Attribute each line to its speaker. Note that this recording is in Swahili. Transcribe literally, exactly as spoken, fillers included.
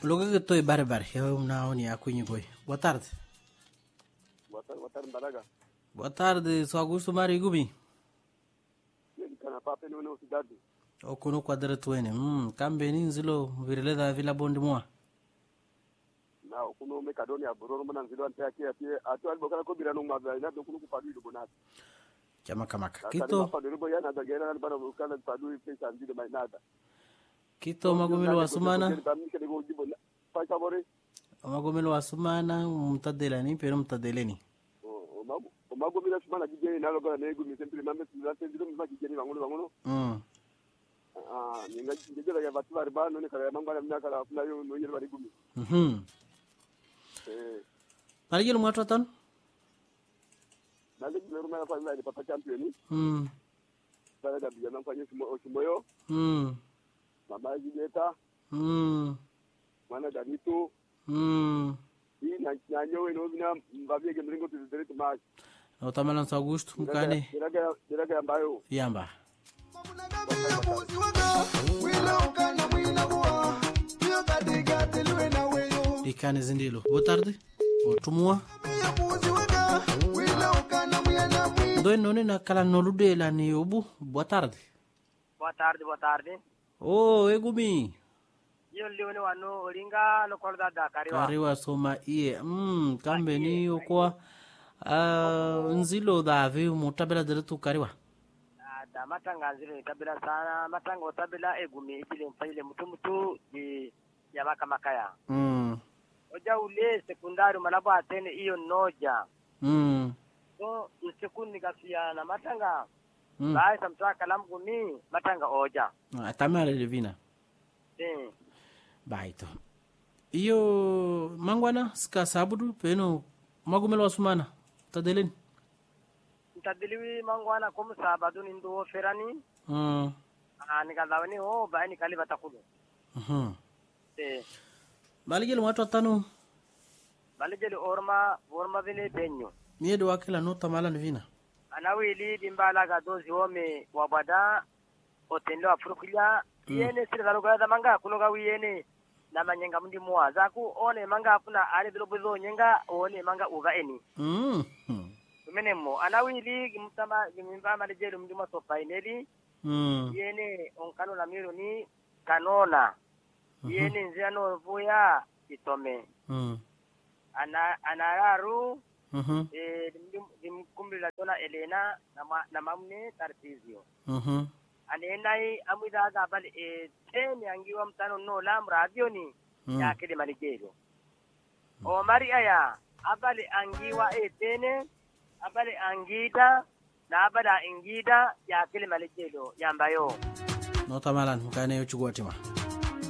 Speaker 1: Logo que estou bare bare, eu não ni akunyi goi. Boa tarde.
Speaker 2: Boa tarde, boa tarde, Baraga.
Speaker 1: Boa tarde, sou Augusto Mário Gubi.
Speaker 2: Ele kana pape no no cidade.
Speaker 1: O kuno quadra tuene. Hum, cambe ni nzilo virile da vila bondi moa.
Speaker 2: Na kuno me kadoni aburo mna nzilo ante yake yake atu alibokana ko birano mabla ina do kuno kupadu do bonata.
Speaker 1: Chama kamaka. Kito.
Speaker 2: Padu do yana da gera bana bukana padu pesa nzilo mai nada.
Speaker 1: Kito magomelo wasumana.
Speaker 2: Faz favor.
Speaker 1: Magomelo wasumana mtadelani pero mtadeleni.
Speaker 2: O magomelo wasumana kijeni nalo kwa nego mi sempre mame tulate nzilo mma kijeni bangulo bangulo.
Speaker 1: Mm.
Speaker 2: Ah, ninga kijela ya batu barba no ne kala mangala mna kala afuna yo no yele bari gumi.
Speaker 1: Mhm.
Speaker 2: Eh.
Speaker 1: Marigelo mwatu tan?
Speaker 2: Nale jelo mama fa mla papa champion.
Speaker 1: Mm.
Speaker 2: Bala da biya nan fanye sumo sumoyo.
Speaker 1: Mm.
Speaker 2: Mama jideta.
Speaker 1: Mm.
Speaker 2: Mana danito.
Speaker 1: Mm.
Speaker 2: E na nyanyo eno bina mbabye ke mringo tuzere tuma.
Speaker 1: O tamala sa Augusto mkane.
Speaker 2: Diraga diraga ambayo.
Speaker 1: Yamba. Dikane zindilo. Boa tarde. Otumua. Doi noni na kala nolude la ni obu. Boa tarde.
Speaker 3: Boa tarde, boa tarde.
Speaker 1: Oh, egumi.
Speaker 3: Yo liwani wano oringa no korda da kariwa.
Speaker 1: Kariwa soma iye. Mm, kambe ni okwa uh, nzilo da ave mutabela diretu kariwa.
Speaker 3: Da matanga nzilo ni kabila sana. Matanga otabela egumi ikile mfayile mutu mutu di yamaka makaya.
Speaker 1: Mm.
Speaker 3: Oja ule sekundari manabo atene iyo noja.
Speaker 1: Mm.
Speaker 3: So nsekuni gafia na matanga.
Speaker 1: Mm.
Speaker 3: Bae samtua kalam gumi matanga oja.
Speaker 1: Atamare levina.
Speaker 3: Eh.
Speaker 1: Baito. Iyo mangwana ska sabudu peno magumelo wasumana. Tadeleni.
Speaker 3: Tadiliwi mangwana komu sabadu nindo ferani.
Speaker 1: Mm.
Speaker 3: Ah nikadawani oh bae nikali batakulu.
Speaker 1: Mhm.
Speaker 3: Eh.
Speaker 1: Baligelo watu atano.
Speaker 3: Baligelo orma orma vile benyo.
Speaker 1: Miedo wakila no tamala nvina.
Speaker 3: Anawili dimbala ga dozi ome wabada otendo afrukulia mm. Yene sira loga da manga kuloga wiyene na manyenga mundi mwa zaku one manga afuna ale bilobo nyenga one manga uga eni
Speaker 1: mm
Speaker 3: tumenemo anawili mtama gimba malejelo mundi mwa sopaineli
Speaker 1: mm
Speaker 3: yene onkano na miro ni kanona mm-hmm. Yene nziano vuya itome
Speaker 1: mm
Speaker 3: ana anararu
Speaker 1: mhm
Speaker 3: eh dimkumbi la tona Elena na ma, na mamne tartizio
Speaker 1: mhm
Speaker 3: anenai amida ga bal e tene angiwa mtano no lam radio ni mm. Ya kile maligero mm. O mari aya abali angiwa e tene abali angida na abala ingida ya kile maligero yambayo
Speaker 1: no tamalan mkane uchugwatima